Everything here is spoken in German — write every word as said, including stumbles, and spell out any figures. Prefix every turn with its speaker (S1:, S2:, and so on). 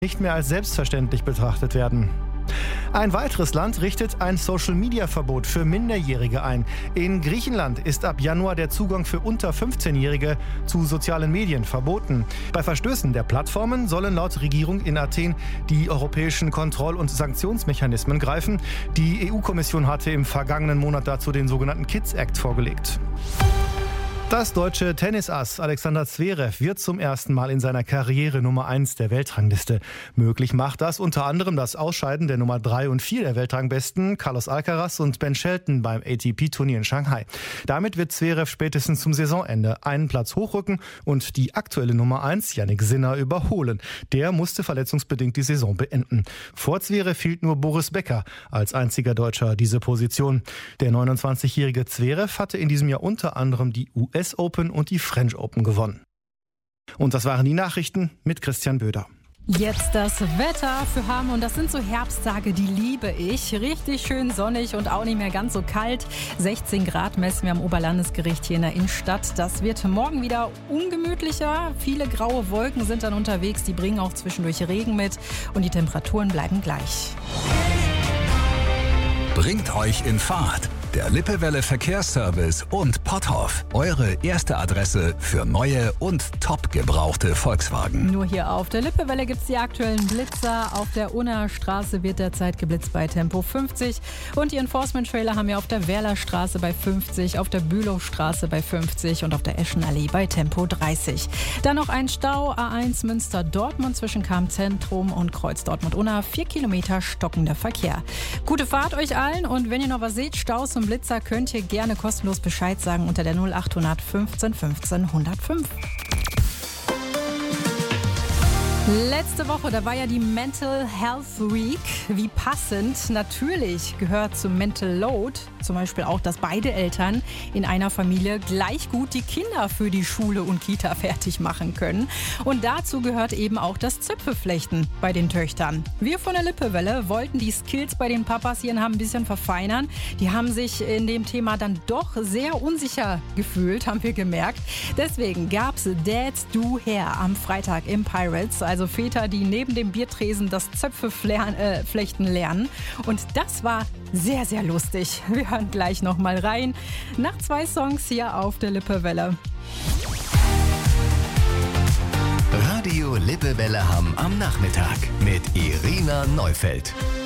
S1: nicht mehr als selbstverständlich betrachtet werden. Ein weiteres Land richtet ein Social-Media-Verbot für Minderjährige ein. In Griechenland ist ab Januar der Zugang für unter fünfzehnjährige zu sozialen Medien verboten. Bei Verstößen der Plattformen sollen laut Regierung in Athen die europäischen Kontroll- und Sanktionsmechanismen greifen. Die E U-Kommission hatte im vergangenen Monat dazu den sogenannten Kids Act vorgelegt. Das deutsche Tennisass Alexander Zverev wird zum ersten Mal in seiner Karriere Nummer eins der Weltrangliste. Möglich macht das unter anderem das Ausscheiden der Nummer drei und vier der Weltrangbesten Carlos Alcaraz und Ben Shelton beim A T P-Turnier in Shanghai. Damit wird Zverev spätestens zum Saisonende einen Platz hochrücken und die aktuelle Nummer eins, Jannik Sinner, überholen. Der musste verletzungsbedingt die Saison beenden. Vor Zverev fehlt nur Boris Becker als einziger Deutscher diese Position. Der neunundzwanzigjährige Zverev hatte in diesem Jahr unter anderem die U S Open und die French Open gewonnen. Und das waren die Nachrichten mit Christian Böder.
S2: Jetzt das Wetter für Hamm und das sind so Herbsttage, die liebe ich. Richtig schön sonnig und auch nicht mehr ganz so kalt. sechzehn Grad messen wir am Oberlandesgericht hier in der Innenstadt. Das wird morgen wieder ungemütlicher. Viele graue Wolken sind dann unterwegs, die bringen auch zwischendurch Regen mit und die Temperaturen bleiben gleich.
S3: Bringt euch in Fahrt. Der Lippewelle Verkehrsservice und Potthoff. Eure erste Adresse für neue und top gebrauchte Volkswagen.
S2: Nur hier auf der Lippewelle gibt es die aktuellen Blitzer. Auf der Unna Straße wird derzeit geblitzt bei Tempo fünfzig. Und die Enforcement-Trailer haben wir auf der Werler Straße bei fünfzig, auf der Bülowstraße bei fünfzig und auf der Eschenallee bei Tempo dreißig. Dann noch ein Stau A eins Münster-Dortmund zwischen Kamp-Zentrum und Kreuz Dortmund-Unna. Vier Kilometer stockender Verkehr. Gute Fahrt euch allen und wenn ihr noch was seht, Staus und Blitzer, könnt ihr gerne kostenlos Bescheid sagen unter der null achthundert fünfzehn fünfzehn hundertfünf. Letzte Woche, da war ja die Mental Health Week. Wie passend. Natürlich gehört zum Mental Load zum Beispiel auch, dass beide Eltern in einer Familie gleich gut die Kinder für die Schule und Kita fertig machen können. Und dazu gehört eben auch das Zöpfeflechten bei den Töchtern. Wir von der Lippewelle wollten die Skills bei den Papas hier ein bisschen verfeinern. Die haben sich in dem Thema dann doch sehr unsicher gefühlt, haben wir gemerkt. Deswegen gab's Dads Do Hair am Freitag im Pirates. Also Väter, die neben dem Biertresen das Zöpfeflechten lernen. Und das war sehr, sehr lustig. Wir hören gleich noch mal rein. Nach zwei Songs hier auf der Lippewelle.
S3: Radio Lippewelle Hamm am Nachmittag mit Irina Neufeld.